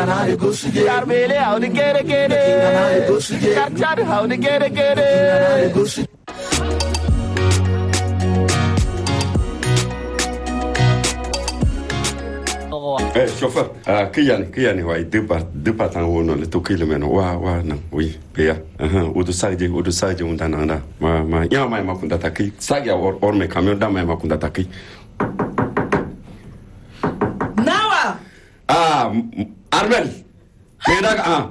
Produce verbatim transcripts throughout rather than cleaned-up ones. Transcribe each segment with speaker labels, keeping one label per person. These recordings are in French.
Speaker 1: na de gusige
Speaker 2: Karbele how de kere kere Karchar how de kere kere
Speaker 3: Eh, chauffeur, ah, kiyani, kiyani, ouais, deux part, deux partants, on a le toqué le meno, wa, wa, non, oui, péa, uh-huh, ou de saje, ou de saje, on t'en a, ma, ma, y'a ma, ma, kunda taki, saga, or, or, me camion, da, ma, ma, kunda taki.
Speaker 4: Nawa!
Speaker 3: Ah, Armel! Ah.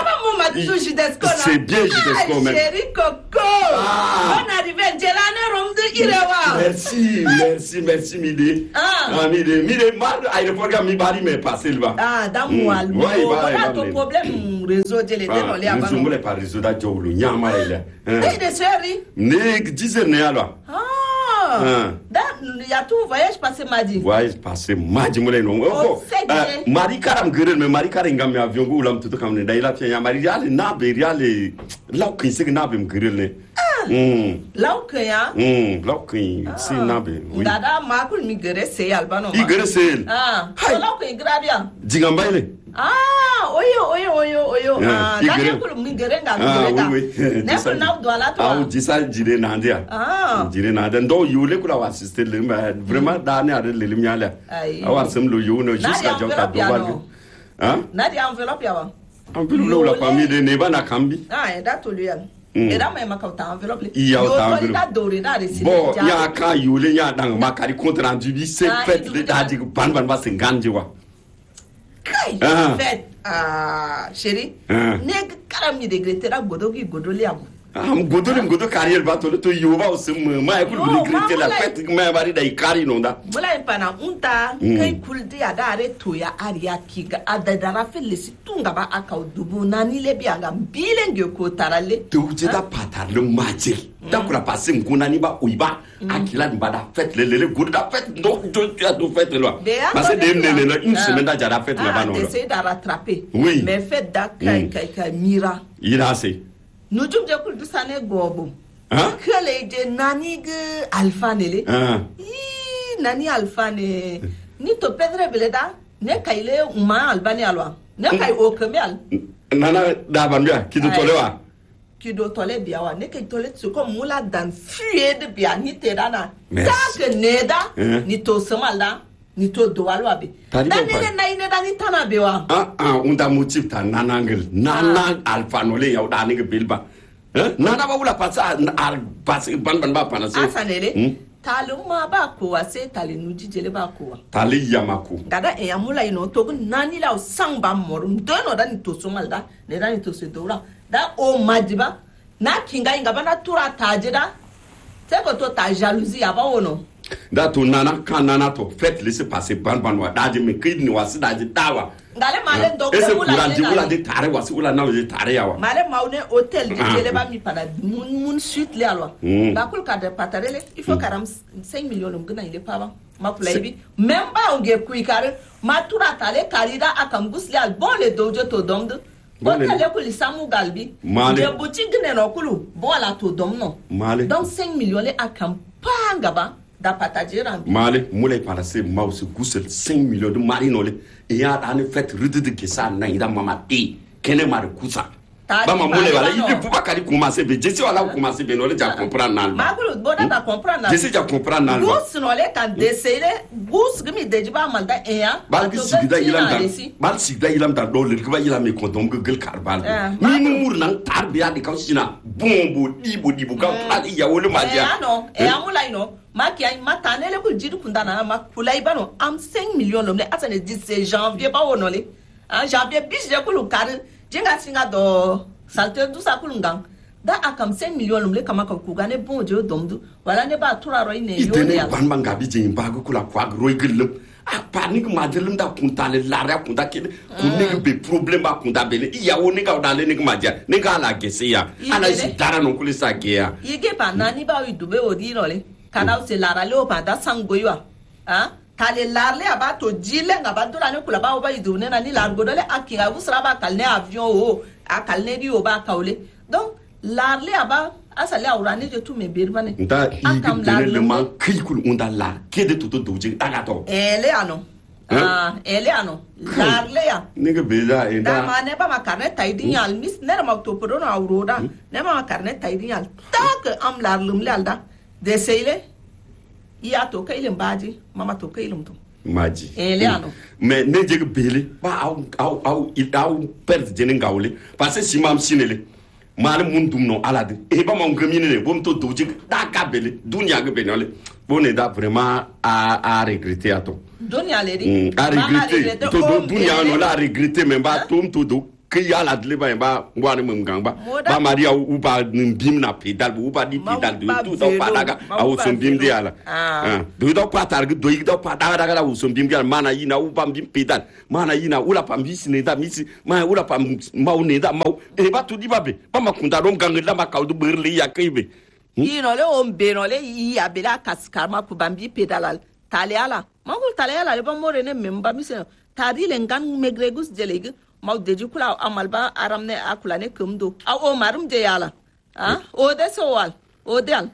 Speaker 3: C'est bien Judesco,
Speaker 4: mais. Chérie Coco!
Speaker 3: Ah.
Speaker 4: On arrive à Djelane Romde Irewa.
Speaker 3: Merci, merci, merci, Midi. Ah, Midi, Midi, mal, aéroport, mi bari, mais passé là.
Speaker 4: Ah, dans moi,
Speaker 3: oui,
Speaker 4: voilà, ton problème, réseau, je l'ai déroulé avant.
Speaker 3: Je ne pas réseau d'Adjoulou, Nyama, il est.
Speaker 4: Et des chéris?
Speaker 3: Né, disait né alors.
Speaker 4: Ah! Il y a tout voyage passé mardi.
Speaker 3: Voyage passé mardi, mon nom. Oh, Marie Karam Gurel, mais Marie Karam Gam avion ou l'homme tout comme d'ailleurs, il y a Marie Rial, Nabe, Rial, là qui c'est que Nabem Gurel.
Speaker 4: Là où qu'il y a.
Speaker 3: Hum, là qui c'est Nabe.
Speaker 4: Dada, Makul Migre, c'est Albano.
Speaker 3: Igre c'est.
Speaker 4: Ah, là où il grave bien.
Speaker 3: Digambaile.
Speaker 4: Ah, oyo, oyo, oyo, oyo. Ah,
Speaker 3: Igre.
Speaker 4: Ah,
Speaker 3: oui, oui.
Speaker 4: N'est-ce pas doit là toi.
Speaker 3: Ah, dis ça, dis les Nandia.
Speaker 4: Ah.
Speaker 3: Dis les Nandia. Donc, you le kula assister le, mais vraiment, d'année à le lumière. Ah, on s'aime le you, jusqu'à Joka Doval. Hein?
Speaker 4: Nadia enveloppe yawa.
Speaker 3: Enveloppe la famille de Neba na Kambi.
Speaker 4: Ah, et date lui. Et là, même quand tu enveloppe.
Speaker 3: Il y a
Speaker 4: enveloppe. Bon,
Speaker 3: il y a quand you le y a dans ma carrière contre rendu, c'est fait de la dig ban ban bas Ganjiwa.
Speaker 4: Kai, fait. Ah, chérie. Neg karami de gretera godogi godoliamu.
Speaker 3: Ah, godoli godo carrière va to to yuba aussi ma ekul bi grete la fête ma bari dai kari nonda.
Speaker 4: Bula impana unta kai kuldi adare to ya aria kiga adadara felisi tunga ba akau dubu nani le bianga bilenge ko tarale.
Speaker 3: To jeta patar le majel. Da kula passer ngona ni ba uiba akila mbada fête le le godo da fête do tu as do fête là. Parce que de ne une semaine da jara fête là-bas non.
Speaker 4: Essayer de rattraper.
Speaker 3: Oui.
Speaker 4: Mais fête da kai kai kai mira.
Speaker 3: Il a assez.
Speaker 4: Nous sommes déjà pour ça ne gobo.
Speaker 3: Hein?
Speaker 4: Que les de nani ge alpha nele.
Speaker 3: Hein?
Speaker 4: Ii nani alpha ne. Ni to pedre beleda ne kaile uma albani alwa. Ne kai o kemel.
Speaker 3: Nana da bambia ki do tolewa.
Speaker 4: Ki do tole biawa ne kai tole tsu ko mula dan fuye de bia ni te dana. Ta ke neda ni to semalda. Ni to do alwa be. Dan ne na ine dan ni tana bewa.
Speaker 3: Ah ah unda motif ta nanangel. Nana alpha nole ya da ni ge bilba. Hein? Nana ba wula pasa al pasa ban ban ba pana se.
Speaker 4: Asanele. Taluma ba ko ase tali nuji jele ba ko.
Speaker 3: Tali yamako.
Speaker 4: Dada e amula ino to nani la sang ba morum do no dan to somalda ne dan to se dora. Da o madiba na kinga inga bana tura tajeda. Se ko to ta jalousie aba wono.
Speaker 3: Da to nana kan nana to fait laisser passer ban ban wa daji me kid ni wasi daji tawa.
Speaker 4: Ngale male donc
Speaker 3: ese kula di wala de tare wasi wala na de tare yawa.
Speaker 4: Male maune hotel di jele ba mi pada mun mun suite le alwa. Ba kul ka de patarele il faut karam cinq millions ngum gna ile pa ba. Ma plaibi même ba on ge kuikare ma tura tale karida akam gusle al bon le dojo to domdo. Hotel ko li samu galbi. De boutique ne no kulu bon la to domno. Donc cinq millions le akam panga ba. Da patajira
Speaker 3: male mule para se mouse gusel cinq millions de marinole et ya ane fait rude que ça na ida mama ti kene mar kusa ba ma mule wala il peut pas kali commencer be je sais wala commencer be no le ja comprendre nan
Speaker 4: ma ko boda da comprendre
Speaker 3: je sais ja comprendre nan
Speaker 4: gus no le kan desele gus gmi deji ba malda e ya
Speaker 3: bal sigida ilam da bal sigida ilam da do le ba ilam me kontom gel karbal ni mur nan tarbiya di kausina bombo dibo dibo ka ali ya wole ma dia
Speaker 4: e no e amula ino Maki ay matanele ko jidu kundana makula ibano am cinq millions lomle atane dix janvier ba wonole en janvier bis je ko lukar jinga singa do salte du sa kulungang da akam cinq millions lomle kama ko kugane bon je domdu wala ne ba turaro ine yo
Speaker 3: ya ban banga bi je mbago kula kwa roi gelum a panik ma delum da kuntale la ra kunta ke ko ne be problème ba kunta bele iya woni ga dale ne ma dia ne ga la gese ya ana si dara no kulisa ge ya
Speaker 4: yige ba nani ba wi dube odi role kana se la rale o panda sangoywa ah tale larle abato jile ngabadura ne kula ba o ba idune na ni largodole akira usra ba kalne avion o akalne di o ba kaule donc larle aba asale awrane je tu me birbane
Speaker 3: nda akam larle man kikul unda la kede toto doje dagato
Speaker 4: ele ano ah eliano larle ya
Speaker 3: nigga beza enda
Speaker 4: da ma ne ba ma carnet taidi yal mis ne ma to pro na auroda ne ma carnet taidi yal tak am larlum lalda de seile ya to kailin baji mama to kailin to
Speaker 3: maji
Speaker 4: eliano
Speaker 3: mais ne jeg bele ba au au au il au perdre jenen gawle parce que si mam sinele mal mundum no alade e ba mam gamine ne bom to doji da ka bele dunya ga benole bonne da vraiment à à regretter ato
Speaker 4: dunya le di
Speaker 3: à regretter to dunya no la regretter même ba tom to do que ya la dle ba ba ngwane mngang ba ba maria u ba bim na pedal u ba di pedal do tout do pa daga a u som bim di ala ah do do pa tar do do pa daga daga u som bim di ala mana yina u ba bim pedal mana yina u la pa misi ne da misi ma u la pa ma u ne da ma e ba tu di ba be ba makunda rom gang la ma ka do berli ya kaibe
Speaker 4: yino le on be no le yi abela kaskarma ku bambi pedalal taliala mangul taliala le ba more ne memba misi tari le ngan megregus jelege mau deji kula amalba aramne akula ne kumdo a o marum de yala ah o de sowal o del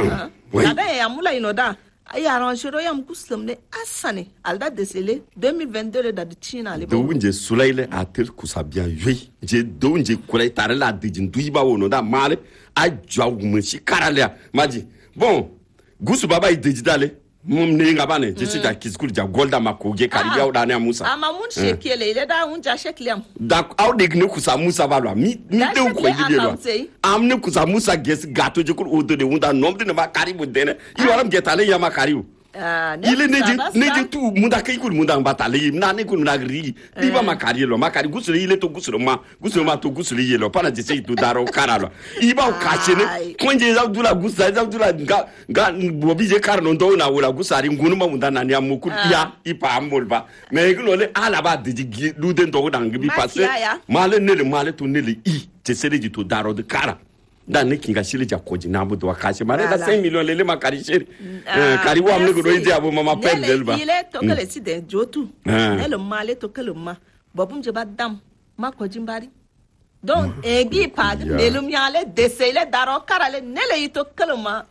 Speaker 4: kada ya mula inoda ya ran shiro yam kuslam ne asane alda desele deux mille vingt-deux le da china le
Speaker 3: do unje sulaile atel kusabia yui je do unje kulai tarela dijin duiba wono da male a jaw mun shi karale maji bon gusu baba idijidale mum ne ngabane je si da kiskul ja golda makoge kari ya udane musa
Speaker 4: ama mun shekele ile da unja sheklem
Speaker 3: da aw de ne kusa musa balwa mi mi de ko gidelo am ne kusa musa ges gato je kul odo de unda nom de ma kari bu dene i waram getale ya ma kari
Speaker 4: ah
Speaker 3: ile ne je ne je tu munda kai kul munda batale na ne kul na gri di ba ma kari lo ma kari gusule ile to gusule ma gusule ma to gusule yelo pana je sei tu daro karalo i ba ka chene konje za dula gusa za dula ga ga bobi je karno ndo na wala gusari ngunu ma munda na ya mukul ya i pa amol ba mais ko le ala ba de ji du den to dang bi passer male ne le male to ne le i je sei ji to daro de kara da ne kinga shile ja koji na budo akashi mare da cinq millions lele makari shiri kari wa mne go ide abo mama pen delba
Speaker 4: ile to kale si den jotu ele male to kale ma bobum je badam ma koji mbari donc egi pag nelum yale desele daro karale nele ito kale ma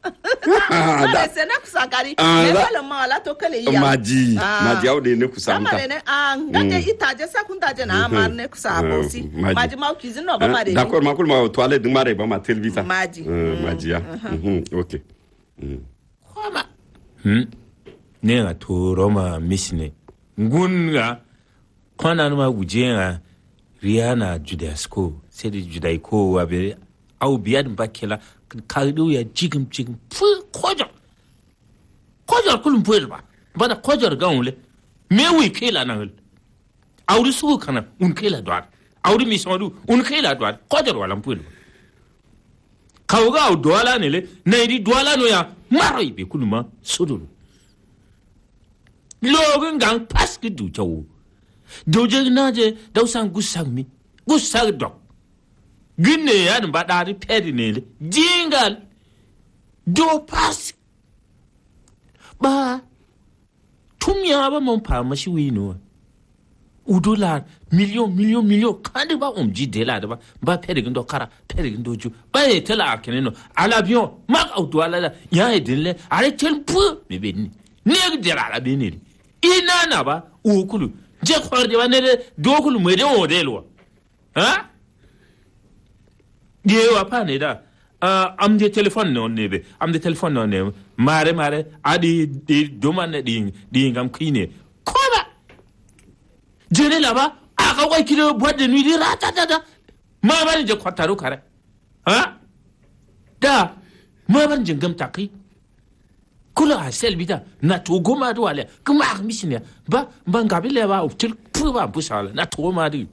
Speaker 4: ale se na kusakari nele mala to kale ya
Speaker 3: maji maji au de ne kusanta
Speaker 4: amare ne ah ngate itaje sakunda je na amar ne kusabo si maji ma cuisine no ba mare
Speaker 3: d'accord ma kul ma toilette de mare ba ma televisa
Speaker 4: maji
Speaker 3: maji ya OK
Speaker 4: khoma
Speaker 1: hm ne ga to roma misne ngunga kona no gujenga riana judasko c'est de judaiko wabe au biad bakela kadu ya jigim jigim fu khoja khoja kulum puelba bada khoja gaunle mewi kela nangul awri su kana un kela doar awri misonu un kela doar khoja wala puelba kawga aw doala nele naydi doala no ya maroy be kuluma sodulu logun gang paske du chawu doje naje dausan gusangmi gusag dok ginne ya ba dari pedi nele jingal do pas ba tumya ba mon pa mashi wino udola million million million kandi ba um ji dela da ba ba pedi gindo kara pedi gindo ju ba e tela akeneno ala bion mak auto ala ya edinle are telpu me benni ne dela la benni inana ba ukulu je khorde ba ne dokulu me de odelo ha yewa pa ne da am de telephone no nebe am de telephone no ne mare mare adi di domane di di ngam kine koba jene la ba aka ko kilo bodde nuit di rata da ma ba je khotaru kare ha da ma ban je ngam takki kula asel bida na to goma do ale kuma misine ba ban gabile ba o til puba busala na to ma di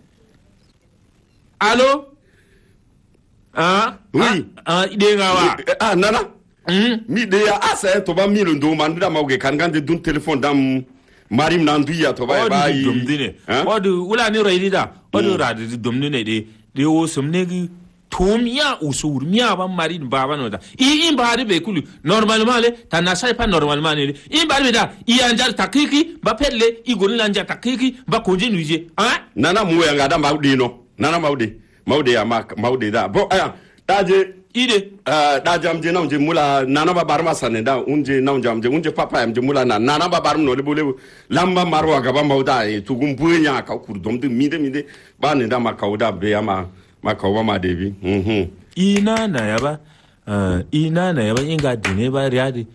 Speaker 1: allô ah
Speaker 3: oui
Speaker 1: ah ide ngawa
Speaker 3: ah nana
Speaker 1: hmm
Speaker 3: mi de ya asa to ba mi ndo man da mawge kan gande dun telephone dam marim nan duya to ba ba yi
Speaker 1: domdine odu wala ni roidida odu radi domdine de de wo somne gi tomia usur miya ban mari baba no da i in bari be kulu normalement le ta sai pas normalement le in bari da i anjar takiki ba pelle i gon lanja takiki ba konje nuije ah
Speaker 3: nana mu ya ngada mawde no nana mawde mawde ya mak mawde da bo aya taje
Speaker 1: ide
Speaker 3: da jam je naw je mula nana ba barma sanenda unje naw jam je unje papa am je mula na nana ba barum no le bole lamba marwa ga ba mawda e tugum bunya ka kurdom de mide mide ba ne da makauda be ama makawa ma debi mhm
Speaker 1: ina na yaba ina na yaba inga dine ba riadi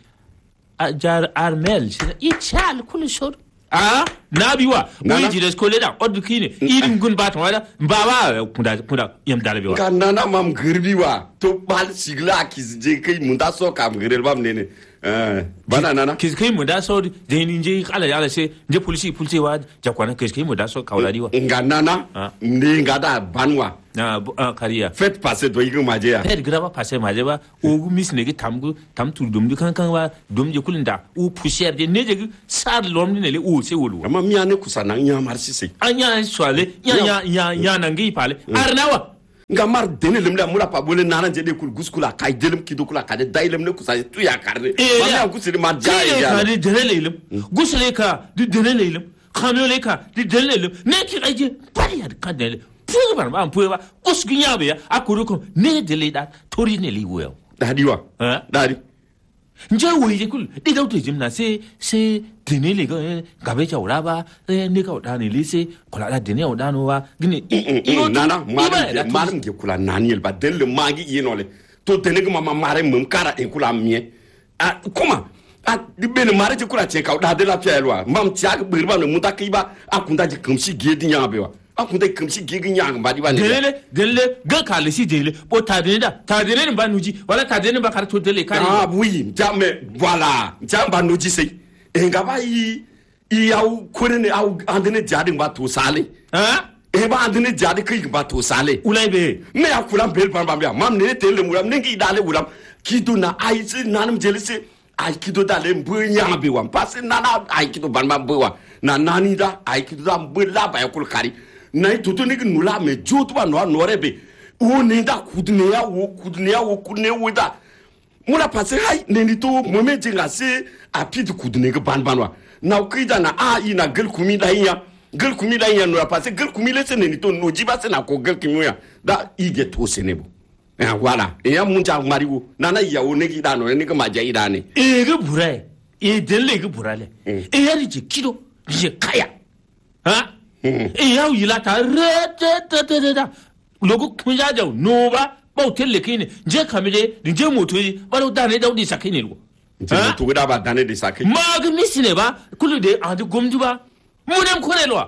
Speaker 1: ajar armel ichal kul shor ah nabiwa wi jires koleda odukine irin gun ba tan wada baba kunda kunda yam dalabiwa
Speaker 3: kan nana mam girbiwa to bal sigla kizje kai munda so kam girel bam ne ne eh bana nana
Speaker 1: kiz kai munda so de ninje kala yala se je polisi polisi wa jakwana kiz kai munda so kawladiwa
Speaker 3: nga nana ndi ngada banwa
Speaker 1: na kariya
Speaker 3: fait passer do yigu maje ya
Speaker 1: fait grava passer maje ba o mis ne gi tamgu tamtu dum du kan kan wa dum je kulinda o poussière de ne je sar lom ne le o se wolu
Speaker 3: amma miya ne kusana nya marsi se
Speaker 1: anya swale nya nya nya nangi pale arnawa
Speaker 3: nga mar dene lemla mula pa bole nana je de kul guskula kay delum ki dokula kade daylem ne kusa tu ya karne ma ya kusiri ma jaay ya
Speaker 1: de dene lelem gusle ka de dene lelem khamole ka de dene lelem ne ki aje pari ya kadele pour ba am pour ba usginya be akuru ko ne dele da tori ne li wo
Speaker 3: dadi wa dadi
Speaker 1: nje wo je kul di daw te jimna se se dene le ga be jawra ba ne ka da ne li se kola da dene o da no wa gini
Speaker 3: nana marim marim ge kula naniel ba dele magi yenole to dene ga mama mare mum kara en kula mie a kuma a di bene mare je kula che ka da de la pielwa mam tiak bir ba no muta kiba akunda je kamsi ge di nya be wa akunda kamsi ge gi nya ba di ba ne
Speaker 1: dele dele ga ka le si dele bo ta dele da ta dele ba nuji wala ta dele ba kar to dele kare
Speaker 3: ah oui jamais voilà jamba nuji sei enga ba yi iyaw kurene aw andene jadi ba to sale
Speaker 1: ha
Speaker 3: e ba andene jadi kai ba to sale
Speaker 1: ulai be
Speaker 3: me akula bel ban ban ya mam ne tele muram ne ngi dale muram kido na ai se nanam jelise ai kido dale mbunya be wan passe nana ai kido ban ban bewa na nani da ai kido da mbula ba yakul kari na tutu ni nula me jotu ba no no rebe o ne da kudne ya wo kudne ya wo kudne wo da mula passe hay ne ni to moment jinga se apid kudne ga ban banwa na kida na a ina gel kumi da ya gel kumi da ya no passe gel kumi le se ne ni to no jiba se na ko gel kumi ya da ige to se ne bo eh wala e ya munja mariwo nana ya o ne gi da no ne ga maja ida ne
Speaker 1: e ga burai e delle ga burale e ya ri je kido je kaya ha e ya yi la ta re te te te da logo kunja da no ba ba telle kine je kamije je moto yi ba da ne daudi sakine lo
Speaker 3: je moto da ba da ne de sakine
Speaker 1: ma ga misine ba kulu de a de gomju ba mu dem ko ne lo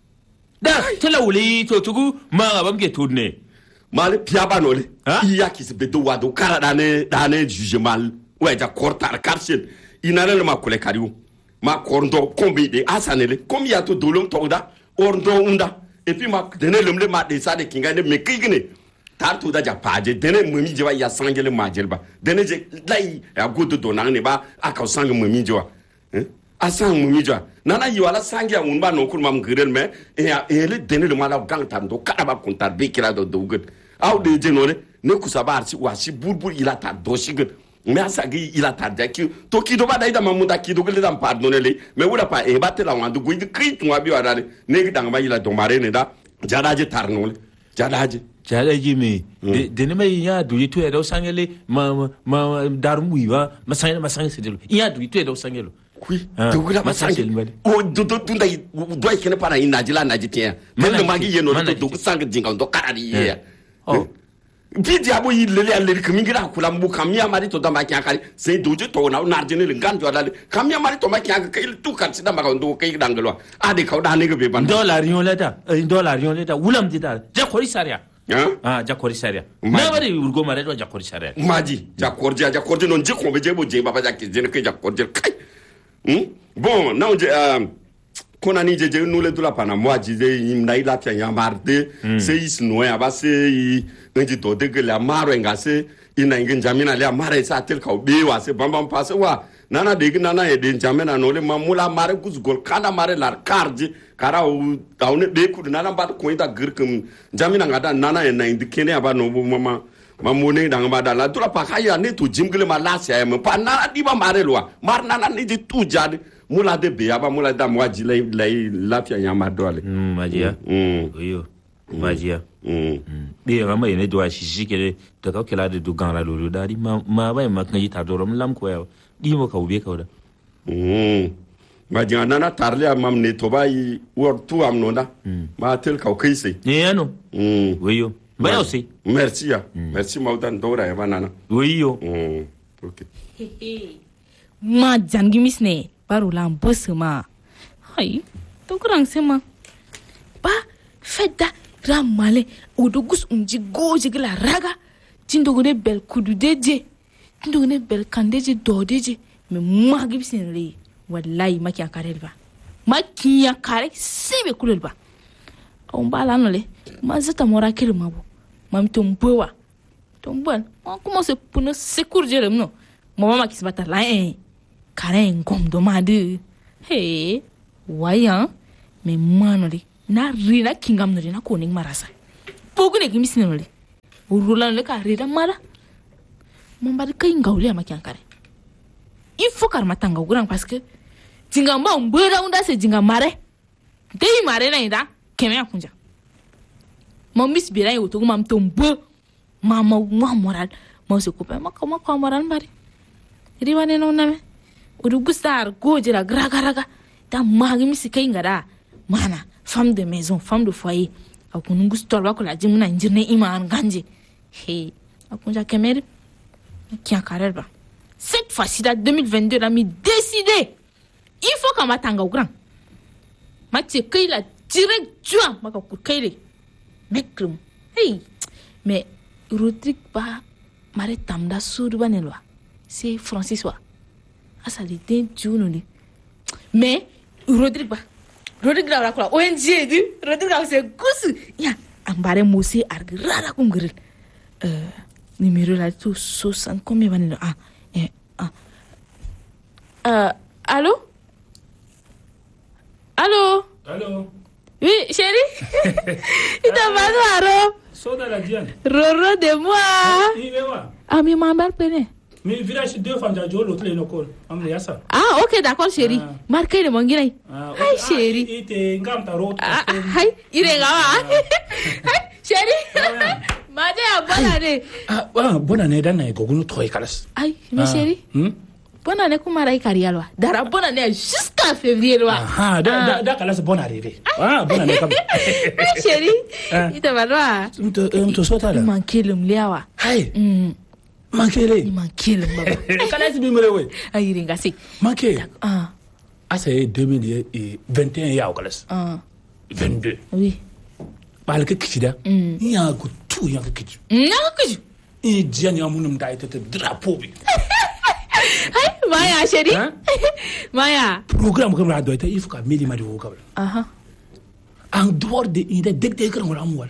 Speaker 1: da tela wuli to tugu ma ba mge to ne
Speaker 3: mal piaba no le iya ki se bedo wa do kara da ne da ne jugement ouais ja cortar carcel inare le ma kole kariu ma korndo kombi de asanele komi ya to dolom to da orndo unda et puis ma dene lemle ma de sa de kinga ne me kigine tartu da ja paje dene mami jewa ya sangele ma jelba dene je lai ya godo do nan ne ba aka sang mami jewa hein asang mami jewa nana yi wala sangia un ba no kur mam girel me e ele dene le mala gang tam do kada ba kuntar be kila do do gut aw de je no ne ne kusabar si wa si burbur ila ta do si gut mais asagi ila ta da ki to ki do ba da ida mamuda ki do gele dam pardonner le mais wala pa e batte la wandu go di krit ngwa bi wala ne gi dang ba ila do mare ne da jadaje tarnol jadaje
Speaker 1: jadaje me de ne mai ya du yitu e do sangele ma ma darmu iwa ma sangele ma sangele sedelo ya du yitu e do sangelo
Speaker 3: oui do gula ma sangele o do do do dai do ai kene para ina jila na jitia men ma gi yeno do do sang jinga do karari ya oh bidi abo yi lele alere kamingira kula mbu kamia mari to dama kyakari sai doje to na narjene le nganjo dale kamia mari to ma kyaka kai tu kan sida ma ndo kai dangalo ade ka da ne be ban
Speaker 1: dollar yon leta dollar yon leta wulam dita jakori saria ah jakori saria na bari urgo mare do jakori saria
Speaker 3: maji jakorji jakorji non je ko be je bo je baba jakki je ne kai jakorji kai hm bon na on je kona ni je je nule dula pana moi je imna ila pya yamarde c'est is noya ba c'est ngi to de la maro ngase ina ngi jamina le mare sa tel ka be wa se bambam passe wa nana de nana e de jamina no le mamula mare gusgol kana mare lar karji kara u taune de ku nana ba ko ita girkum jamina ngada nana e na indi kene aba no mama mamone danga ba dala dula pa kaya ne to jimgle ma lasa e pa nana di ba mare lwa mar nana ni de tu jade mula de be aba mula da moi ji lay lay la pya yama dole
Speaker 1: mm maji ya mm oyo Magia. Be rama ne do shi shi ke da ka kila da dugan ra do da di ma ma bai ma kan yi ta do ram lam ko ya di mo ka ube ka da
Speaker 3: mm ma jinga nana tarle mam ne to bai wor tu am no da ma tel ka kai sai
Speaker 1: ne ya no
Speaker 3: mm
Speaker 1: weyo ba yo sai
Speaker 3: merci ya merci maudan dora ya banana
Speaker 1: weyo
Speaker 3: mm okay
Speaker 5: ma jangi misne baru lam bosma hai to kurang sema ba fedda ramale udugus unji goje gila raga tindogone bel kudu deje tindogone bel kandeje dodeje me magi bisnere wallahi maki akare ba maki akare sebe kulel ba on bala no le mazata mora kele mabo mam tombowa tombon on commence pour ne secourir le no mama qui se bat là hein kare ngom do made he waya me manoli na rina kingam no na koning marasa pogu ne gimi sinole urulan le ka rida mara mamba de kay ngawli ama kyankare il faut kar matanga guran parce que tinga mba mbera unda se jinga mare dei mare na ida keme akunja mambis bira yo to mam tombo mama wa moral mo se couper ma ko ma ko moral mari riwane no name udu gustar gojira graga raga ta magi misi kay ngada mana femme de maison femme de foyer akunu gustor ba ko la jimuna njirne iman ganje he akunja kemer qui en carrière ba cette fois-ci là deux mille vingt-deux là mi décidé il faut qu'on m'attende au grand ma tche kay la direct juin ma ko kayle mekrum hey mais Rodrigue ba mare tamda sudu banelwa c'est Francis wa asali den juno ni mais Rodrigue ba Rodrigue la ko O N G du Rodrigue la c'est gosse ya ambare mosi argrara kum gril euh numéro là tout soixante combien banelo ah eh ah euh allô allô
Speaker 6: allô
Speaker 5: oui chérie il t'a pas aro
Speaker 6: soda la diane
Speaker 5: roro de moi
Speaker 6: il est wa
Speaker 5: ah mi mambar pene
Speaker 6: mais village deux femmes de l'autre les locaux am ya ça
Speaker 5: ah ok d'accord chérie
Speaker 6: ah.
Speaker 5: marquez le mongina
Speaker 6: ah
Speaker 5: okay. Hi chérie
Speaker 6: il te ngam ta route
Speaker 5: ah hi il est gawa hi chérie made ya bonne année
Speaker 6: ah ah bonne année dan na gogunu toy kalas
Speaker 5: ay mais ah. Chérie hmm? Bonne année kuma rai karialwa dara bonne année jusqu'à février lwa
Speaker 6: ah da da da kalas bonne arrivée ah bonne année comme
Speaker 5: hey chérie ah. Ita balwa
Speaker 6: mto mto sota la
Speaker 5: manquer le mliawa
Speaker 6: hay
Speaker 5: mm.
Speaker 6: manquer le
Speaker 5: manquer le baba
Speaker 6: kalas numéro we
Speaker 5: ay ringa si
Speaker 6: manquer
Speaker 5: ah
Speaker 6: ah c'est deux mille vingt et un ya kalas
Speaker 5: ah
Speaker 6: vingt-deux
Speaker 5: oui
Speaker 6: bal ke kida
Speaker 5: mm.
Speaker 6: ya ko tout ya ko kidi
Speaker 5: na ko kidi
Speaker 6: e diane amunum dai tete drapeau bi
Speaker 5: ay maya chérie hein? Maya
Speaker 6: programme comme la doit il faut que meli ma de ko kabla
Speaker 5: aha
Speaker 6: en dehors de inde dek dek ran wala amwal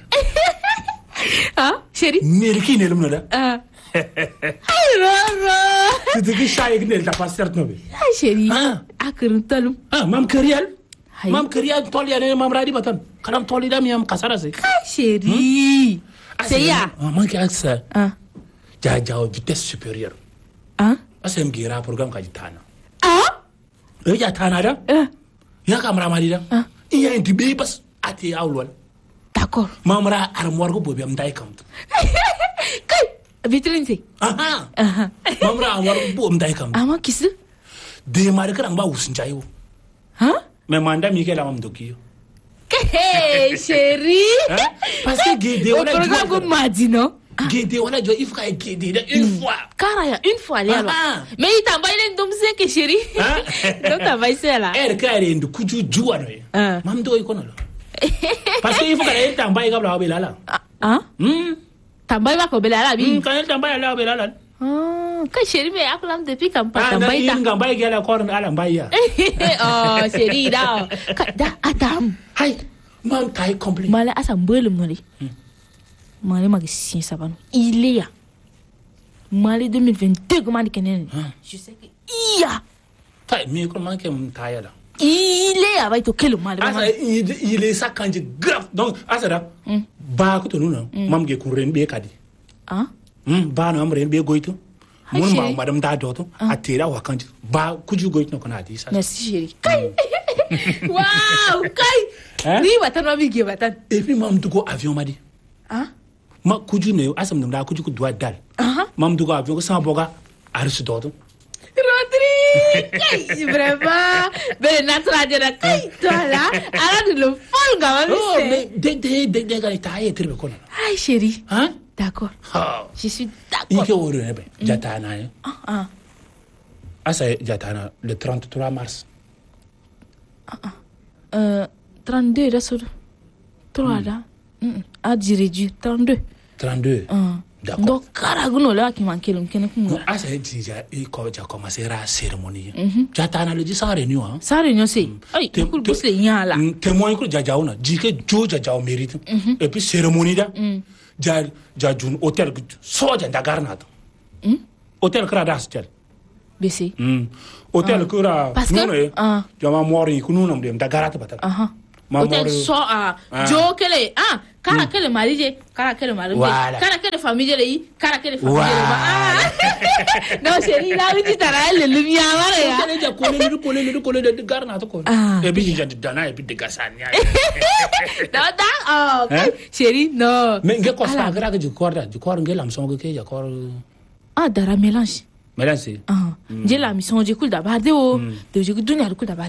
Speaker 5: ah chérie
Speaker 6: meli ki ne lumna da
Speaker 5: ah ay roro
Speaker 6: tu te shay ne ta pas certain bi
Speaker 5: ay chérie ah akrin talum
Speaker 6: ah mam karial mam karial tol ya ne mam radi batan kanam tol ida mi am kasara se
Speaker 5: ay chérie c'est ya
Speaker 6: man ki aksa
Speaker 5: ah
Speaker 6: ja ja vitesse supérieure
Speaker 5: ah
Speaker 6: asem gira programme ka jitana
Speaker 5: ah
Speaker 6: e ja tana da
Speaker 5: ah
Speaker 6: ya kamera mali da
Speaker 5: ah
Speaker 6: iya indi be bas ati awlol
Speaker 5: d'accord
Speaker 6: mamra armoire ko bobi am day kam
Speaker 5: kay vitrine c'est
Speaker 6: aha
Speaker 5: aha
Speaker 6: mamra armoire ko am day kam
Speaker 5: ama kisu
Speaker 6: de mari kan ba usin jayo
Speaker 5: hein
Speaker 6: mais manda mi ke la mam dokiyo
Speaker 5: hey chérie
Speaker 6: hein parce que gede
Speaker 5: wala programme ko madino
Speaker 6: gede wala jo if ka gede da une fois
Speaker 5: caraya une fois là mais il t'a bailé ndom se que chérie non t'a bailé là
Speaker 6: er kare ndu kuju juwa no mam do iko no parce que il faut que elle tambaye kabla ba belala
Speaker 5: ah hmm tambaye ba ko belala bi
Speaker 6: kan elle tambaye la belala
Speaker 5: ah ka chérie mais akulam depuis quand pas tambaye
Speaker 6: ta tambaye gela ko ala mbaya
Speaker 5: oh chérie da da adam
Speaker 6: hay mam tay complet
Speaker 5: mala asa mbelum no li mali magi sin sabano il est ya mali deux mille vingt-deux comment dit kenen je sais que iya
Speaker 6: tay mi ko manke m taya la
Speaker 5: il est ya ba to kelo mali
Speaker 6: asa il est ça quand grave donc asa da ba ko to nuna mam ge ko ren be kadi
Speaker 5: ah
Speaker 6: hmm ba no am ren be goito mun ma madam da doto atira wa kan ba kuju goito no kana di sa
Speaker 5: merci chérie Waouh, kai.
Speaker 6: Hein?
Speaker 5: Ni batan ma bigi batan.
Speaker 6: Et puis mam dugo avion ma di.
Speaker 5: Ah?
Speaker 6: Ma kuju ne asam dum da kuju ku doit dal.
Speaker 5: Ah.
Speaker 6: Mam dugo avion ko sa boga arisu dodo.
Speaker 5: Rodri, kai, vraiment. Ben natural de la kai toi là. Alors le fol ga ma
Speaker 6: Oh, mais
Speaker 5: bise.
Speaker 6: de de de de ga ta ye tribe ko na.
Speaker 5: Ay chérie.
Speaker 6: Hein?
Speaker 5: D'accord.
Speaker 6: Ha.
Speaker 5: Je suis
Speaker 6: Ike
Speaker 5: d'accord.
Speaker 6: woro ne be jata na ye.
Speaker 5: Ah ah.
Speaker 6: Asa jata na le trente-trois mars.
Speaker 5: Euh trente-deux là sur trois là. Mm. Ah, dirais du trente-deux.
Speaker 6: trente-deux.
Speaker 5: Ah.
Speaker 6: D'accord.
Speaker 5: Donc karaguno là qui manque le kene
Speaker 6: Non,
Speaker 5: kunga.
Speaker 6: asa déjà e ko ja commencer la cérémonie. Jata na le di sa réunion hein.
Speaker 5: Ça réunion c'est. Ay,
Speaker 6: Te-
Speaker 5: cool
Speaker 6: te-
Speaker 5: bus le yan là.
Speaker 6: Mm, témoin ko jajaw na jike jo jajaw mérite. Et puis cérémonie da. Ja ja jun hôtel so ja dagar na to. Hôtel kra das tel.
Speaker 5: B C.
Speaker 6: Mm. Hôtel kra
Speaker 5: Parce que- ah.
Speaker 6: jama mori ku nunam dem dagar ta batal.
Speaker 5: Aha.
Speaker 6: Ma
Speaker 5: Hotel
Speaker 6: moro-
Speaker 5: so ah.
Speaker 6: Ah.
Speaker 5: Jo kele ah. Kara kele marije, kara kele marije.
Speaker 6: Voilà.
Speaker 5: Kara kele famille yi, kara kele famille
Speaker 6: Voilà.
Speaker 5: ba. Ah. Non chérie, là où tu t'as le lumière là ya.
Speaker 6: Kale ja kole le kole le kole de dagar na to ko.
Speaker 5: Ah.
Speaker 6: E bi ja dana e bi de gasanya.
Speaker 5: Non, non. Oh,
Speaker 6: Hein?
Speaker 5: chérie, non.
Speaker 6: Mais nge ko
Speaker 5: Ala.
Speaker 6: sa gra ga ji korda, ji kor nge lam so ke ja kor.
Speaker 5: Ah, dara mélange.
Speaker 6: Melan c'est.
Speaker 5: Ah. J'ai la mission j'ai cool d'abord oh. De j'ai dunia cool d'abord.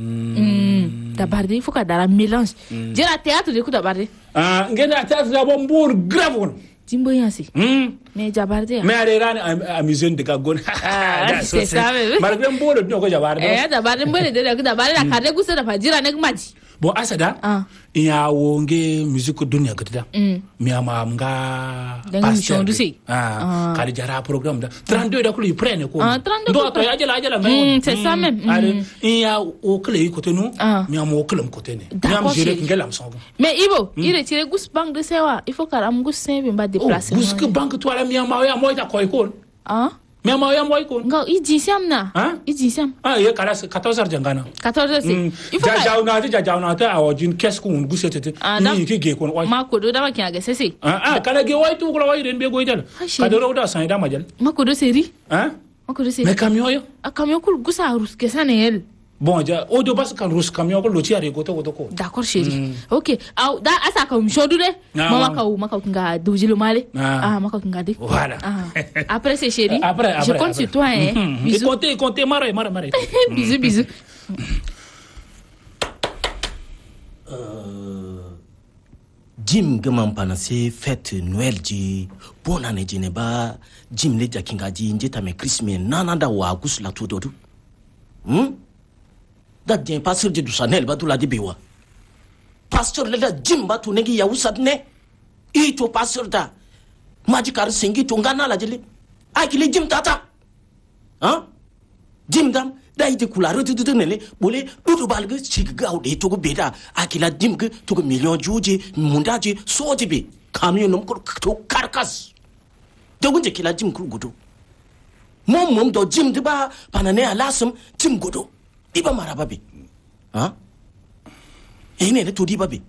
Speaker 5: Mm. D'abord, il faut que dara mélange. J'ai la théâtre de cool d'abord.
Speaker 6: Ah, nge na ta za bon bour grave on.
Speaker 5: Timbo yansi.
Speaker 6: Hmm.
Speaker 5: Mais d'abord.
Speaker 6: Mais allez ran amusant de gagon.
Speaker 5: Ah, c'est ça, mais-
Speaker 6: Malgré bon le ko ja bar.
Speaker 5: Eh, d'abord, mbele de de d'abord la carte gusto da fajira nek maji.
Speaker 6: Bon asada.
Speaker 5: Ah.
Speaker 6: Ya wonge musique dunia gata.
Speaker 5: Mm.
Speaker 6: Mi ama mga
Speaker 5: Dengan mission du si.
Speaker 6: Ah,
Speaker 5: Ah.
Speaker 6: kali jara programme da. trente-deux da kuli prenne ko.
Speaker 5: Ah, trente-deux
Speaker 6: Do
Speaker 5: ko
Speaker 6: to
Speaker 5: prenne.
Speaker 6: ya jela jela
Speaker 5: Mm, c'est ça même. Mm.
Speaker 6: Allez, ya o kle ko tenu.
Speaker 5: Ah.
Speaker 6: Mi ama o kle ko tenu. Mi
Speaker 5: D'accord,
Speaker 6: am jere
Speaker 5: chérie.
Speaker 6: ngelam songo.
Speaker 5: Mais Ibo, il retire gus banque de sewa. Il faut qu'aram gus saint bimba
Speaker 6: Oh,
Speaker 5: déplacer.
Speaker 6: buske banque to ala mi ama ya moita ko ko.
Speaker 5: Ah.
Speaker 6: Mi ama ya moita ko.
Speaker 5: Nga i jinsam na.
Speaker 6: Ah?
Speaker 5: I jinsam.
Speaker 6: Ah, ye kala quatorze heures jangana.
Speaker 5: quatorze c'est. Il faut
Speaker 6: ja
Speaker 5: que
Speaker 6: jauna ja jauna ta awo jin kes ko un gusete.
Speaker 5: Ah, non.
Speaker 6: Ni ki ge ko wa.
Speaker 5: ma kodo da ma kiyaga sese.
Speaker 6: Ah, ah, kala ge wai tu ko wai den be go jal.
Speaker 5: Ah, chérie.
Speaker 6: Ka do da san da majal.
Speaker 5: Ma kodo seri.
Speaker 6: Hein?
Speaker 5: Ma kodo seri.
Speaker 6: Mais camion yo.
Speaker 5: A camion kul gusa rus ke sanel.
Speaker 6: Bon, ja o do bas kan rus camion ko lo ti are go to go to ko.
Speaker 5: D'accord chérie. OK. Au da asa ka mshodu de.
Speaker 6: Ah,
Speaker 5: Mama
Speaker 6: ouais.
Speaker 5: ka u maka kinga dujilo male.
Speaker 6: Ah.
Speaker 5: Ah, maka kinga de.
Speaker 6: Voilà.
Speaker 5: Ah. Après c'est chérie.
Speaker 6: Après, après.
Speaker 5: Je compte
Speaker 6: après.
Speaker 5: sur toi hein.
Speaker 6: Mhm. Et
Speaker 5: Bisous.
Speaker 6: comptez, comptez, mare, mare, mare.
Speaker 5: Bisous bisous.
Speaker 7: Jim gaman panase fête Noël ji bonne année ji ne ba Jim le jakinga ji njeta me Christmas nana da wa gusla to dodu hmm da jen pastor ji du Chanel ba du la di bewa pastor le da Jim ba to negi ya usat ne i to pastor da maji kar singi to ngana la jeli akili Jim tata hein Jim dam da ite kula rutu tutu nele bole dudu balga chigga aude to go beda akila Jim ke to go million juji mundaji soji be kamyo nom ko to karkas dogun je kila Jim kul gudo mom mom do Jim de ba panane alasum Jim gudo iba maraba be ha ene ne to di babe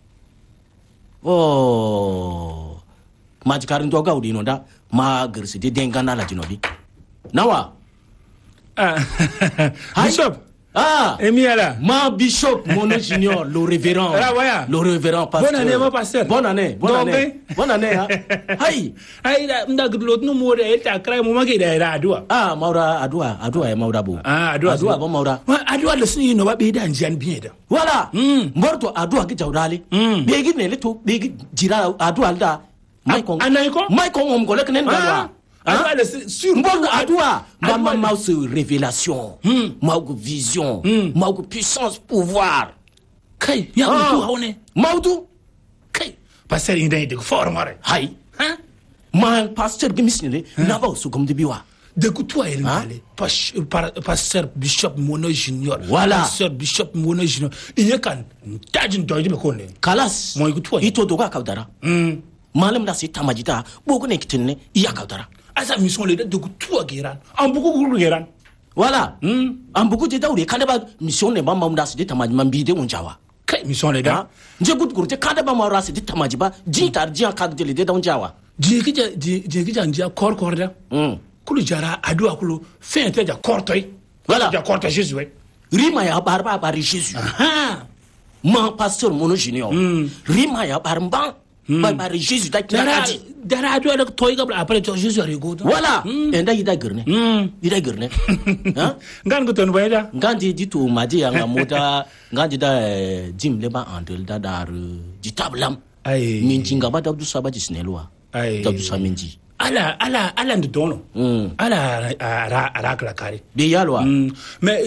Speaker 7: oh majikarin do gaudi no da ma gersi de dengana la jinobi nawa
Speaker 6: Ah, Bishop.
Speaker 7: Ah,
Speaker 6: Emiala.
Speaker 7: ma Bishop, mon junior, le révérend.
Speaker 6: Ah, voilà.
Speaker 7: Le révérend pasteur.
Speaker 6: Bonne année, mon pasteur.
Speaker 7: Bonne année, bonne
Speaker 6: Donc,
Speaker 7: année. Bonne année, hein. Aïe.
Speaker 6: Ai da nda gudlot no mo da eta krai mo mage da ira adua.
Speaker 7: Ah, Maura, Adua, Adua, Maura Bou.
Speaker 6: Ah, adua.
Speaker 7: Adua, bon Maura.
Speaker 6: Wa adua le sini no ba be da njian bien da.
Speaker 7: Voilà.
Speaker 6: Mm.
Speaker 7: Morto Adua ki jawdali.
Speaker 6: Mm.
Speaker 7: Begi ne le to, begi jira Adua da. Mai kong.
Speaker 6: Anai ko?
Speaker 7: Mai kong om golek nen galwa.
Speaker 6: Adua le sur
Speaker 7: Mbongo Adua,
Speaker 6: Adua
Speaker 7: mama
Speaker 6: le-
Speaker 7: mouse révélation,
Speaker 6: Hmm.
Speaker 7: maugo vision,
Speaker 6: Hmm.
Speaker 7: maugo puissance, pouvoir.
Speaker 6: kai ya
Speaker 7: Ah.
Speaker 6: mutu haune.
Speaker 7: Maudu,
Speaker 6: Kai. Pasteur inda de formare.
Speaker 7: hay.
Speaker 6: Hein?
Speaker 7: Man pasteur gemisnele, naba su kom de biwa.
Speaker 6: De kutua el
Speaker 7: Hein?
Speaker 6: ngale. Pas par- pasteur Bishop Mono Junior.
Speaker 7: Voilà.
Speaker 6: Pasteur Bishop Mono Junior. Iye kan tajin doji me konne.
Speaker 7: Kalas,
Speaker 6: Mo ikutua.
Speaker 7: ito doga kaudara.
Speaker 6: Hmm.
Speaker 7: Malam da si tamajita, bogo ne kitenne, iya kaudara.
Speaker 6: Asa mission le de kutua geran. An buku guru geran.
Speaker 7: Voilà.
Speaker 6: Hmm.
Speaker 7: Ambuku je daure kada ba mission ne bamba mda si tamaji mambide unjawa.
Speaker 6: Kai mission le da.
Speaker 7: Ha? Je gut gurte kada ba mawra si tamaji ba, jintar jian kagde le de da unjawa.
Speaker 6: Jiki ja jiki ja ndia kor korda.
Speaker 7: Hmm.
Speaker 6: Kulu jara adua kulu fin te ja kortoy.
Speaker 7: Voilà.
Speaker 6: Ja kortoy Jésus.
Speaker 7: rima ya barba bari Jésus
Speaker 6: ah
Speaker 7: ma pasteur mono junior rima ya barba ba bari Jésus da
Speaker 6: dara
Speaker 7: kira
Speaker 6: dara to da toy gabla après to Jésus ari go
Speaker 7: voilà enda ida girne ida girne hein
Speaker 6: ngan go ton bayda
Speaker 7: ngandi ditu maji ya ngamoda ngandi da jim leba andel da dar di tablam
Speaker 6: ay
Speaker 7: minji ngaba da du sabaji snelwa
Speaker 6: ay
Speaker 7: da du saminji
Speaker 6: ala ala ala ndo dono ala ara ara kala kare
Speaker 7: be yalwa
Speaker 6: mais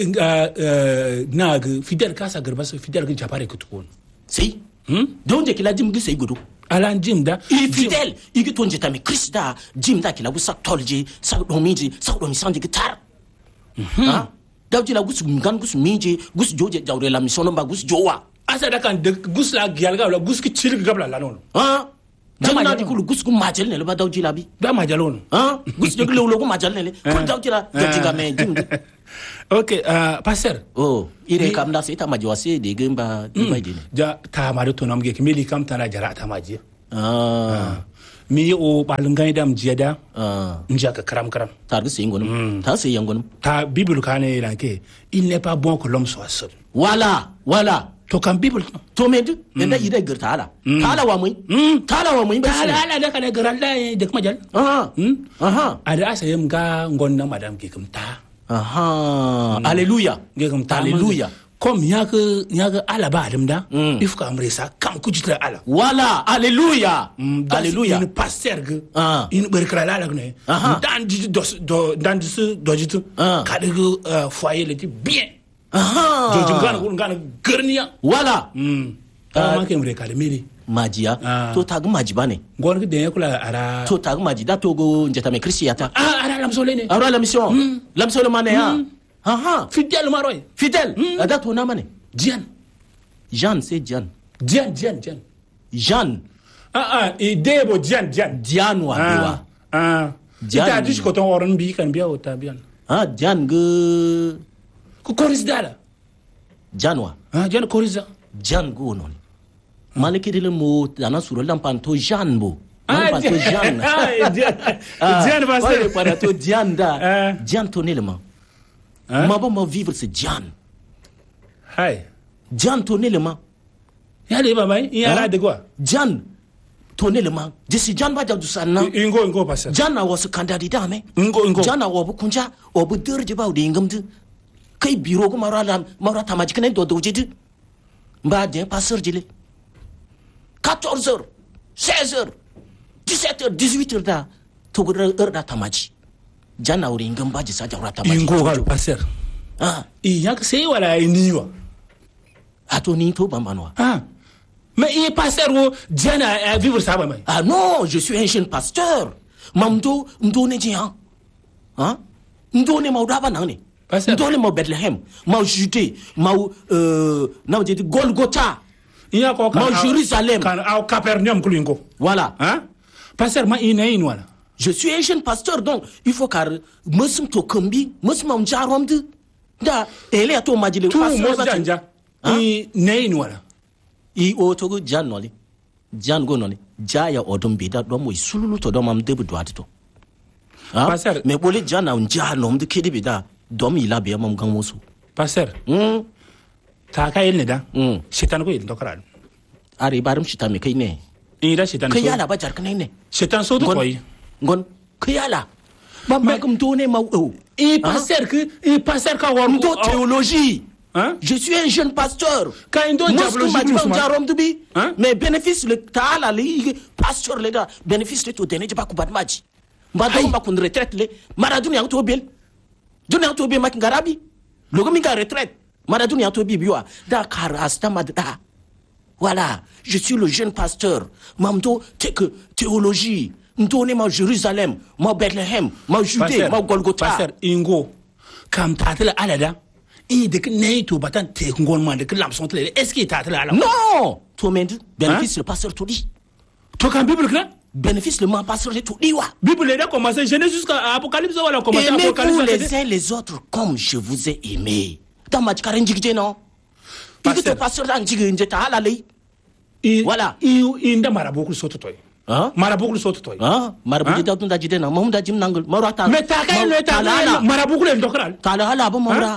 Speaker 6: nag fidèle kasa garba so fidèle ke japare ko tukon
Speaker 7: si donc de kila jim gi sey gudu
Speaker 6: ala jim da
Speaker 7: il fidèle il gi tonje tami krista jim da kila bu sak tolji sak do miji sak do mi sandi gitar ha dawji la gusu ngan gusu miji gusu joje jawre la mission ba gusu jowa
Speaker 6: asa da kan de gus la gyalga la gus ki chil gabla la non
Speaker 7: ha jamna di kulu gus ku majel ne ba dawji la bi
Speaker 6: da majalon
Speaker 7: ha gus de lo lo ku majel ne ko dawji la jinga me jim
Speaker 6: ok uh, pasteur
Speaker 7: oh ire kam da sita maji wase de gemba dubai dine
Speaker 6: ja ta mari to namge ki meli kam tana jara ta maji
Speaker 7: ah
Speaker 6: mi o balngai dam jiada
Speaker 7: ah
Speaker 6: nja ka karam karam
Speaker 7: tar gisi ngonum ta se yangonum
Speaker 6: ta bible kane lanke il n'est pas bon que l'homme soit seul
Speaker 7: wala wala
Speaker 6: to kan bible
Speaker 7: to medu nda ire gerta ala tala wa muy tala wa muy ba
Speaker 6: ala ala da kana garalla de majal
Speaker 7: ah aha
Speaker 6: ada asayem ga ngonna madam ki kumta
Speaker 7: aha alléluia
Speaker 6: ngegam ta
Speaker 7: alléluia
Speaker 6: comme yaga yaga ala ba adam da if ka amre sa kam ku jitra ala
Speaker 7: voilà alléluia alléluia
Speaker 6: une pasteur ge
Speaker 7: ah
Speaker 6: une berkra la ne dan di do dan di do jitu ka de foyer le bien
Speaker 7: aha
Speaker 6: do jingana ko ngana gernia
Speaker 7: voilà
Speaker 6: mm ta ma ke mre ka de miri
Speaker 7: majia to tag maji bane
Speaker 6: gon ke de kula ara
Speaker 7: to tag maji da to go njata me kristiata
Speaker 6: ah ara lam solene
Speaker 7: ara la mission lam solo mane ha aha
Speaker 6: fidèle maroy
Speaker 7: fidèle ada to na mane
Speaker 6: Diane
Speaker 7: Jean c'est Diane
Speaker 6: Diane Diane Diane
Speaker 7: Jean
Speaker 6: ah ah e debo Diane Diane
Speaker 7: Diane wa biwa
Speaker 6: ah ita dish ko ton oron bi kan biya o ta biyan
Speaker 7: ah Diane ge
Speaker 6: ko koris dala
Speaker 7: Diane wa
Speaker 6: ah Diane koris da
Speaker 7: Diane go non maliki dile mo dana suro lampan to Jean bo ah to Jean
Speaker 6: Diane va
Speaker 7: se para to Diane da Diane to nelema ma ba ma vivre c'est Diane
Speaker 6: hay
Speaker 7: Diane to nelema
Speaker 6: ya le ba mai ya ra de quoi
Speaker 7: Diane to nelema disi Diane ba jadu sanna
Speaker 6: ingo ingo pasa
Speaker 7: Diane na wasu kandida me
Speaker 6: ingo ingo
Speaker 7: Diane wa bu kunja o bu dirje ba de ngamdu kai biro ko marala marata majikane do do jidu ba de passer jile quatorze heures, seize heures, dix-sept heures, dix-huit heures da to go heure da tamaji jana uri ngamba ji sa jawra tamaji
Speaker 6: ingo ga passer
Speaker 7: ah
Speaker 6: i yak sei wala iniwa
Speaker 7: ato ni to bambanwa
Speaker 6: ah mais il passer wo jana à vivre ça ba mai
Speaker 7: ah non je suis un jeune pasteur mamdo ndo ne ji ha ah ndo ne mauda ba nan ne ndo ne mau Bethlehem mau Judée mau euh na je Golgotha
Speaker 6: il ko
Speaker 7: kan Jérusalem
Speaker 6: kan au Capernaum kulingo
Speaker 7: voilà
Speaker 6: hein pasteur ma ina in wala
Speaker 7: je suis un jeune pasteur donc il faut car musum to kambi musum am jarom de da ele to majile
Speaker 6: pasteur ba janja i nein wala
Speaker 7: i o to go janoli jan go noni jaya odum bi da do mo sululu to do mam debu do atito pasteur me bole jana un janom de kedi bi da dom ila be mam gan musu
Speaker 6: pasteur hmm ta kai ne da shetan ko yin dokara
Speaker 7: ari barum shita me kai ne
Speaker 6: ira shetan
Speaker 7: kai yala ba jar kanai ne
Speaker 6: shetan so to koy
Speaker 7: ngon kai yala ba magum to ne ma o
Speaker 6: i pasteur que i pasteur ka wor
Speaker 7: do théologie
Speaker 6: hein
Speaker 7: je suis un jeune pasteur
Speaker 6: ka indo diabologie
Speaker 7: ma jarom dubi mais bénéfice le taala li pasteur le da bénéfice le to dene ba ku badmaji ba do ba kun retraite le maraduni yang to bel dunia to be mak ngarabi logo mi ga retraite maraduni yang to bi biwa da kar asta madda voilà je suis le jeune pasteur mamdo te que théologie ndone ma Jérusalem ma Bethlehem ma Judée ma Golgotha
Speaker 6: pasteur ingo kam tatala alada i de ne to batan te ngon man de lamson tele est-ce qu'il tatala ala
Speaker 7: non to mendu bénéfice le pasteur to di
Speaker 6: to kan bible kla
Speaker 7: bénéfice le man pasteur to di wa
Speaker 6: bible là commencer Genèse jusqu'à Apocalypse wala commencer
Speaker 7: Apocalypse les uns les autres comme je vous ai aimé dans ma karenjigje non pasteur pasteur anjige nje ta ala lei voilà
Speaker 6: i inda maraboku soto toy
Speaker 7: ah
Speaker 6: maraboku soto toy
Speaker 7: ah maraboku da tun da jide na mahum da jim nangul marata
Speaker 6: mais ta kay le ta maraboku le ndokral
Speaker 7: ta la ala ba mara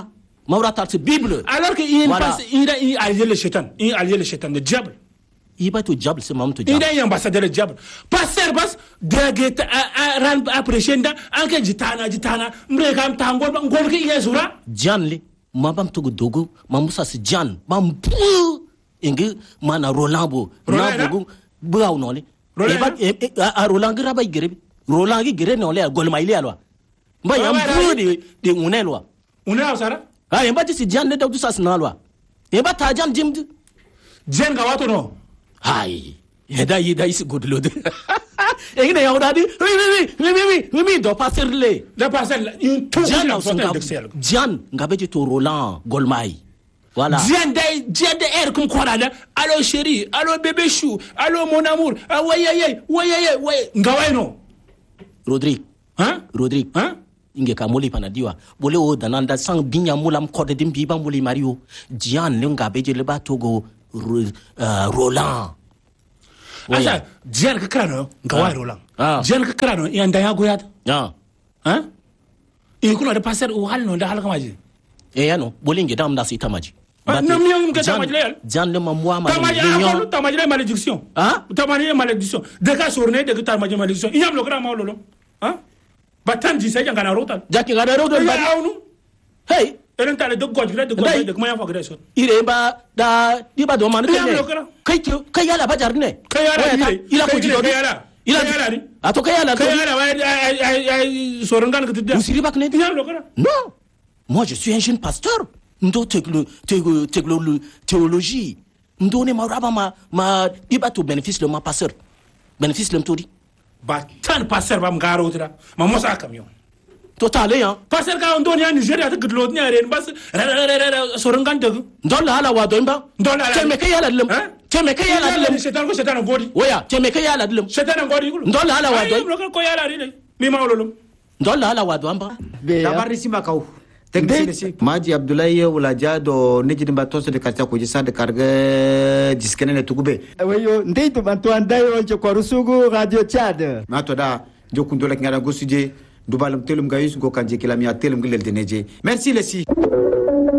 Speaker 7: Maura tar c'est Bible.
Speaker 6: Alors que il pense il a il allié le shaitan, il allié le shaitan le diable.
Speaker 7: Il va tout diable c'est même tout
Speaker 6: Il
Speaker 7: diable.
Speaker 6: est ambassadeur le diable. Passer bas de a ran après nda anke jitana jitana mrekam tangol ngol ki yesura.
Speaker 7: Janle mabam to dogo mamusa si Jan bam pu ingi mana Rolambo na bogo buaw nole. E ba a Roland graba igere. Roland gi gere nole golma ile alwa. Mba yam pu de de unelwa.
Speaker 6: Unelwa sara?
Speaker 7: Ah yamba ti si Jan ne dawdu sasnalwa. Yamba ta Jan jimdu.
Speaker 6: Jen ga wato no.
Speaker 7: Hai, yeda yeda is good load. Engine ya udadi, oui oui oui oui oui oui do passer le.
Speaker 6: Da passer une tout
Speaker 7: Jan na songa. Jan ngabeje to Roland Golmai. Voilà.
Speaker 6: Jan dai Jan de air comme quoi là. Allô chérie, allô bébé chou, allô mon amour. Ah ouais ouais ouais ouais ouais. Ngawai no.
Speaker 7: Rodrigue. Hein? Rodrigue. Hein? Inge ka moli panadiwa. Bole o dananda sang binya mulam kode dim biba moli Mario. Jan ne ngabeje le ba Togo. Uh, Roland.
Speaker 6: Asa, Jan ka krano, ngawai Roland. Jan ka krano, i anda ya goyat.
Speaker 7: Ah.
Speaker 6: Hein? I kuno de passer o hal no da hal kamaji.
Speaker 7: Eh ya no, bolinge dam da si tamaji.
Speaker 6: Non mi ngam tamaji le.
Speaker 7: Jan le mamwa ma.
Speaker 6: Tamaji a tamaji le malédiction. Hein? Tamaji le malédiction. De ka sorne de ka tamaji malédiction. I am lo gra ma lolo. Hein? Batan ji se janga na rotan.
Speaker 7: Jaki ga da rotan ba. Hey,
Speaker 6: eren tale de goj de goj de kuma ya fagre so
Speaker 7: ire ba da di ba do man ne kai kai yala ba jarne
Speaker 6: kai yala
Speaker 7: ila ko jido ila
Speaker 6: yala
Speaker 7: ato kai yala
Speaker 6: kai yala ay sorangan ko tudda
Speaker 7: usiri bak ne non moi je suis un jeune pasteur ndo théologie ndo ne ma raba ma ma di ba to bénéfice le ma pasteur bénéfice le mtodi
Speaker 6: ba tan pasteur ba ngaro tira ma mosa camion
Speaker 7: total hein
Speaker 6: parce que on donne en Nigeria de gudlo ni are bas sorangan de
Speaker 7: ndol hala wa do mba
Speaker 6: ndol hala
Speaker 7: te me kayala dlem te me kayala dlem
Speaker 6: setan ko setan ngodi
Speaker 7: oya te me kayala dlem
Speaker 6: setan ngodi
Speaker 7: ndol hala wa do
Speaker 6: ko yala ri mi ma wololum
Speaker 7: ndol hala wa do mba
Speaker 8: tabarri sima kaw teknisi maji Abdoulaye wulaja do nejidi batonso de karta ko jisa de karga diskene ne tugube
Speaker 9: wayo ndeyto banto andai onje ko rusugu radio Tchad
Speaker 8: ma to da jokundo lek ngara gosuje dubalum telum gayus go kanje kilami a telum gilel deneje merci les si